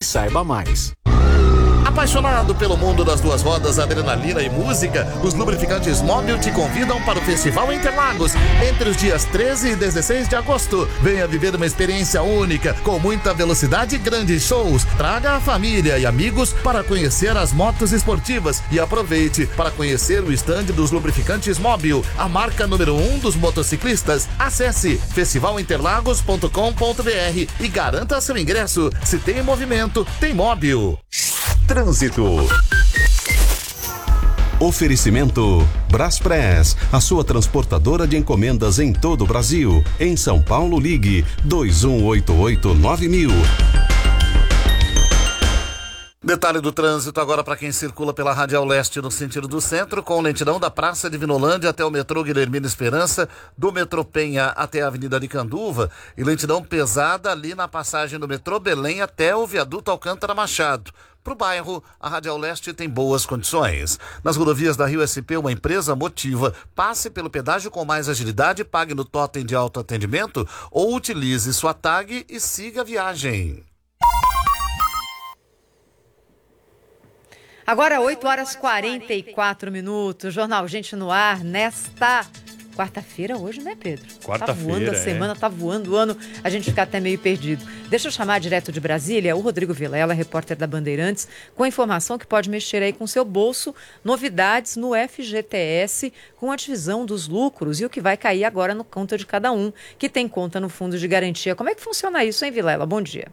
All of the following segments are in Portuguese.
saiba mais. Apaixonado pelo mundo das duas rodas, adrenalina e música, os lubrificantes Móbil te convidam para o Festival Interlagos entre os dias 13 e 16 de agosto. Venha viver uma experiência única, com muita velocidade e grandes shows. Traga a família e amigos para conhecer as motos esportivas e aproveite para conhecer o estande dos lubrificantes Móbil, a marca número 1 dos motociclistas. Acesse festivalinterlagos.com.br e garanta seu ingresso. Se tem movimento, tem Móbil. Trânsito. Oferecimento Braspress, a sua transportadora de encomendas em todo o Brasil. Em São Paulo, ligue 2188-9000. Detalhe do trânsito agora para quem circula pela Radial Leste no sentido do centro, com lentidão da Praça de Vinolândia até o metrô Guilhermina Esperança, do metrô Penha até a Avenida Aricanduva, e lentidão pesada ali na passagem do metrô Belém até o viaduto Alcântara Machado. Para o bairro, a Radial Leste tem boas condições. Nas rodovias da Rio SP, uma empresa motiva: passe pelo pedágio com mais agilidade, pague no totem de autoatendimento ou utilize sua tag e siga a viagem. Agora 8h44, Jornal Gente no Ar, nesta quarta-feira hoje, né, Pedro? Quarta-feira, tá voando a semana, tá voando o ano, a gente fica até meio perdido. Deixa eu chamar direto de Brasília o Rodrigo Vilela, repórter da Bandeirantes, com informação que pode mexer aí com seu bolso, novidades no FGTS, com a divisão dos lucros e o que vai cair agora no conta de cada um, que tem conta no Fundo de Garantia. Como é que funciona isso, hein, Vilela? Bom dia.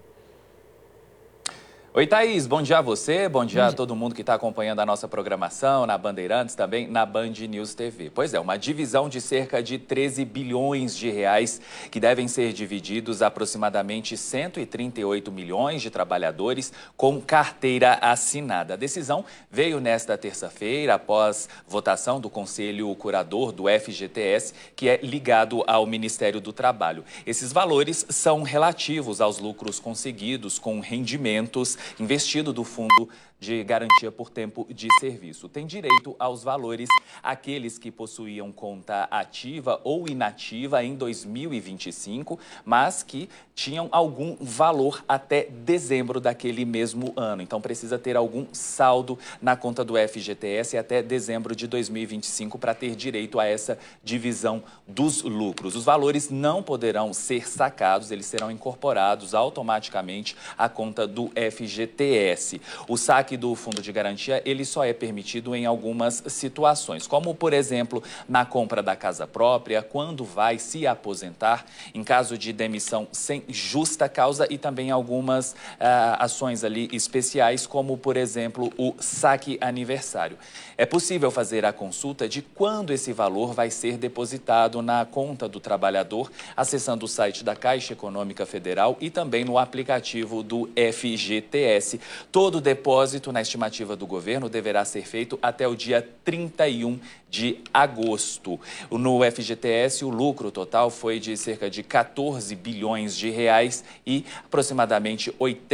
Oi, Thaís, bom dia a você, bom dia a todo mundo que está acompanhando a nossa programação na Bandeirantes, também na Band News TV. Pois é, uma divisão de cerca de 13 bilhões de reais que devem ser divididos aproximadamente 138 milhões de trabalhadores com carteira assinada. A decisão veio nesta terça-feira após votação do Conselho Curador do FGTS, que é ligado ao Ministério do Trabalho. Esses valores são relativos aos lucros conseguidos com rendimentos investido do Fundo de Garantia por Tempo de Serviço. Tem direito aos valores aqueles que possuíam conta ativa ou inativa em 2025, mas que tinham algum valor até dezembro daquele mesmo ano. Então precisa ter algum saldo na conta do FGTS até dezembro de 2025 para ter direito a essa divisão dos lucros. Os valores não poderão ser sacados, eles serão incorporados automaticamente à conta do FGTS. O saque do Fundo de Garantia, ele só é permitido em algumas situações, como, por exemplo, na compra da casa própria, quando vai se aposentar, em caso de demissão sem justa causa e também algumas ações ali especiais, como, por exemplo, o saque aniversário. É possível fazer a consulta de quando esse valor vai ser depositado na conta do trabalhador, acessando o site da Caixa Econômica Federal e também no aplicativo do FGTS. Todo depósito, na estimativa do governo, deverá ser feito até o dia 31 de agosto. No FGTS, o lucro total foi de cerca de 14 bilhões de reais e aproximadamente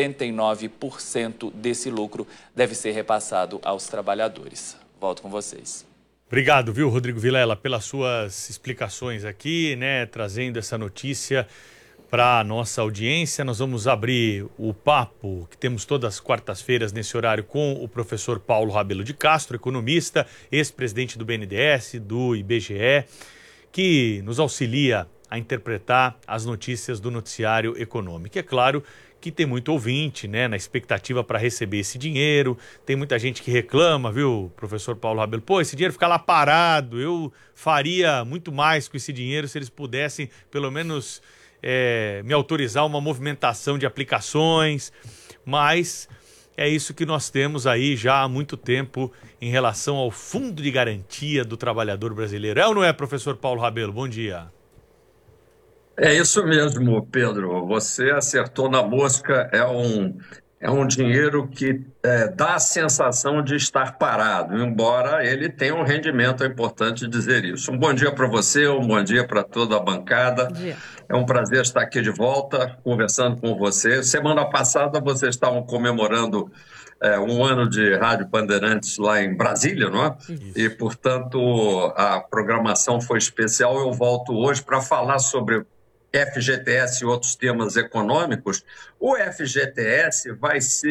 89% desse lucro deve ser repassado aos trabalhadores. Volto com vocês. Obrigado, viu, Rodrigo Vilela, pelas suas explicações aqui, né, trazendo essa notícia para a nossa audiência. Nós vamos abrir o papo que temos todas as quartas-feiras nesse horário com o professor Paulo Rabelo de Castro, economista, ex-presidente do BNDES, do IBGE, que nos auxilia a interpretar as notícias do noticiário econômico. É claro que tem muito ouvinte, né, na expectativa para receber esse dinheiro. Tem muita gente que reclama, viu, professor Paulo Rabelo? Pô, esse dinheiro fica lá parado, eu faria muito mais com esse dinheiro se eles pudessem, pelo menos, me autorizar uma movimentação de aplicações, mas é isso que nós temos aí já há muito tempo em relação ao Fundo de Garantia do Trabalhador Brasileiro. É ou não é, professor Paulo Rabelo? Bom dia. É isso mesmo, Pedro. Você acertou na mosca. É um dinheiro que dá a sensação de estar parado, embora ele tenha um rendimento, é importante dizer isso. Um bom dia para você, um bom dia para toda a bancada. Bom dia. É um prazer estar aqui de volta, conversando com você. Semana passada vocês estavam comemorando um ano de Rádio Bandeirantes lá em Brasília, não é? Isso. E, portanto, a programação foi especial. Eu volto hoje para falar sobre FGTS e outros temas econômicos. O FGTS vai ser